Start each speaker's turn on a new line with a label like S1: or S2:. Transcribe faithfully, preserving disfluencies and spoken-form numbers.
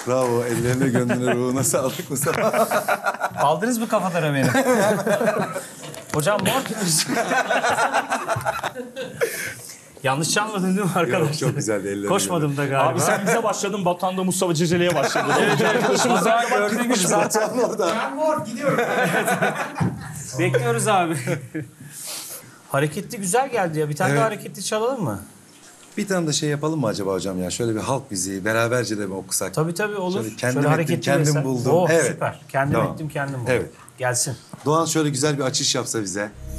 S1: Bravo. Ellerine gönlüne ruhuna sağlık Mustafa.
S2: Aldınız mı kafalara beni? Hocam mor. Yanlış çalmadın değil mi arkadaşlar?
S1: Yok, çok güzeldi, ellerine
S2: Koşmadım da galiba.
S3: Abi sen bize başladın, Batuhan da Mustafa Ceceli'ye başladı. Arkadaşımız
S2: Daha gördüğün gibi zaten.
S1: Can orada.
S4: Ben mor gidiyorum.
S2: Bekliyoruz abi. Hareketli güzel geldi ya. Bir tane
S1: Evet.
S2: daha hareketli çalalım mı?
S1: Bir tane de şey yapalım mı acaba hocam ya? Şöyle bir halk müziği beraberce de mi okusak?
S2: Tabii tabii olur.
S1: Şöyle kendim
S2: Şöyle
S1: ettim,
S2: hareketli
S1: kendim
S2: mesela.
S1: buldum.
S2: Oh
S1: Evet.
S2: süper. Kendim
S1: Tamam.
S2: ettim, kendim buldum.
S1: Evet.
S2: Gelsin.
S1: Doğan şöyle güzel bir açış yapsa bize.